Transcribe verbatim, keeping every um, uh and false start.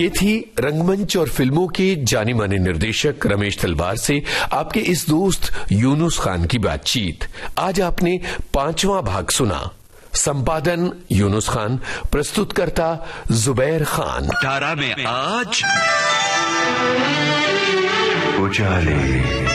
ये थी रंगमंच और फिल्मों के जाने माने निर्देशक रमेश तलवार से आपके इस दोस्त यूनुस खान की बातचीत। आज आपने पांचवां भाग सुना। संपादन यूनुस खान, प्रस्तुतकर्ता जुबैर खान। तारा में आज उजाले।